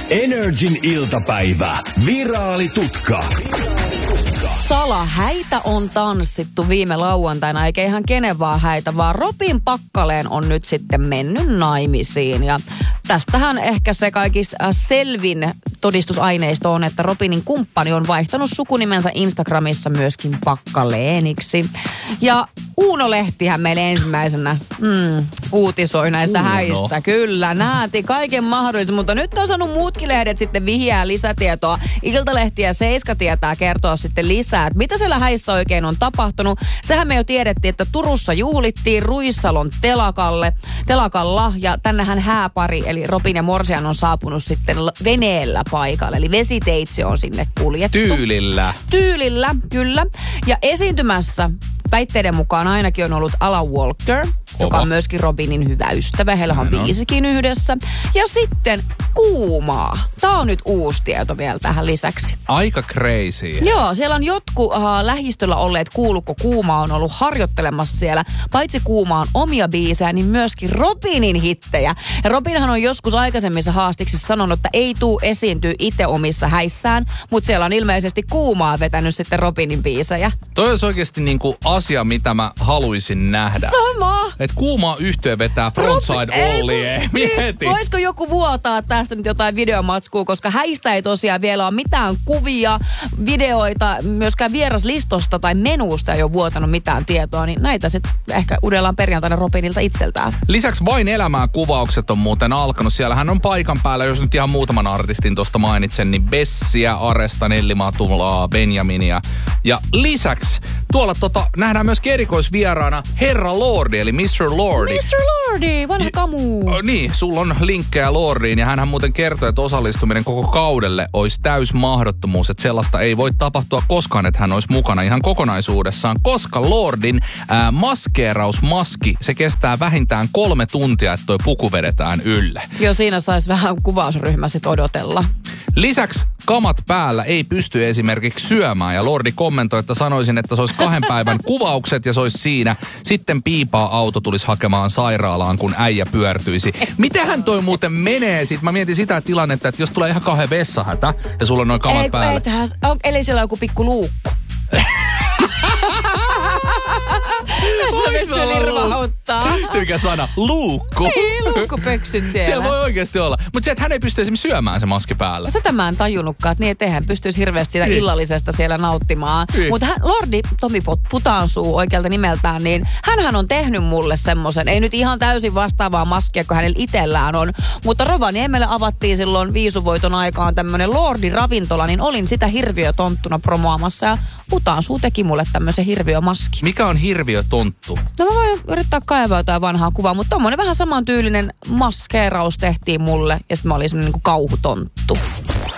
Energin iltapäivä. Viraalitutka. Salahäitä on tanssittu viime lauantaina, eikä ihan kenen vaan häitä, vaan Robin Packalén on nyt sitten mennyt naimisiin. Ja tästähän ehkä se kaikista selvin todistusaineisto on, että Robinin kumppani on vaihtanut sukunimensä Instagramissa myöskin Packaléniksi. Ja Uuno-lehtihän meille ensimmäisenä uutisoi näistä häistä. Kyllä, nähti kaiken mahdollisen, mutta nyt on saanut muutkin lehdet sitten vihjää lisätietoa. Iltalehti ja Seiska tietää kertoa sitten lisää, että mitä siellä häissä oikein on tapahtunut. Sehän me jo tiedettiin, että Turussa juhlittiin Ruissalon telakalla ja tännehän hääpari, eli Robin ja Morsian on saapunut sitten veneellä paikalle. Eli vesiteitse on sinne kuljettu. Tyylillä, kyllä. Ja esiintymässä väitteiden mukaan ainakin on ollut Alan Walker, joka on myöskin Robinin hyvä ystävä. Heillä on biisikin yhdessä. Ja sitten Kuumaa. Tämä on nyt uusi tieto vielä tähän lisäksi. Aika crazy. Joo, siellä on jotkut lähistöllä olleet kuulukko Kuumaa on ollut harjoittelemassa siellä. Paitsi Kuumaan omia biisejä, niin myöskin Robinin hittejä. Ja Robinhan on joskus aikaisemmissa haastiksissa sanonut, että ei tuu esiintyä itse omissa häissään, mutta siellä on ilmeisesti Kuumaa vetänyt sitten Robinin biisejä. Toi olisi oikeasti niinku asia, mitä mä haluaisin nähdä. Sama! Et Kuumaa yhtye vetää Frontside Ollie. Mieti. Voisiko joku vuotaa tästä nyt jotain videomatskua, koska häistä ei tosiaan vielä ole mitään kuvia, videoita, myöskään vieraslistosta tai menusta ei ole vuotanut mitään tietoa, niin näitä sitten ehkä uudellaan perjantaina Robinilta itseltään. Lisäksi Vain elämää -kuvaukset on muuten alkanut. Siellähän on paikan päällä, jos nyt ihan muutaman artistin tuosta mainitsen, niin Bessiä, Aresta, Nelli Matulaa, Benjaminia. Ja lisäksi tuolla nähdään myös erikoisvieraana Herra Lordi, eli Mr. Lordi. Mr. Lordi, vanha kamu. Niin, sulla on linkkejä Lordiin ja hänhän muuten kertoi, että osallistuminen koko kaudelle olisi täys mahdottomuus, että sellaista ei voi tapahtua koskaan, että hän olisi mukana ihan kokonaisuudessaan, koska Lordin maskeerausmaski, se kestää vähintään 3 tuntia, että toi puku vedetään ylle. Joo, siinä saisi vähän kuvausryhmä sit odotella. Lisäksi kamat päällä ei pysty esimerkiksi syömään ja Lordi kommentoi, että sanoisin, että se olisi 2 päivän kuvaukset ja se olisi siinä. Sitten piipaa auto tulisi hakemaan sairaalaan, kun äijä pyörtyisi. Mitähän toi muuten menee? Sitten mä mietin sitä tilannetta, että jos tulee ihan kauhean vessahätä ja sulla on noin kamat päällä. Eli siellä on joku pikku luukku. Mikä sana? Luukku. Niin, luukkupöksyt siellä. Siellä voi oikeasti olla. Mutta se, että hän ei pysty esimerkiksi syömään se maski päällä. Tätä mä en tajunnutkaan, että niin eihän pystyisi hirveästi sitä illallisesta siellä nauttimaan. Mutta Lordi Tomi Putansuu oikealta nimeltään, niin hänhän on tehnyt mulle semmoisen, ei nyt ihan täysin vastaavaa maskia kuin hänellä itsellään on, mutta Rovaniemelle avattiin silloin Viisuvoiton aikaan tämmöinen Lordi-ravintola, niin olin sitä hirviötonttuna promoamassa ja Putansuu teki mulle tämmöisen hirviömaski. Mikä on hirviötonttu? No mä voin yrittää kaivaa jotain vanhaa kuvaa, mutta tommonen vähän samantyylinen maskeeraus tehtiin mulle ja sitten mä olin semmoinen niin kuin kauhutonttu.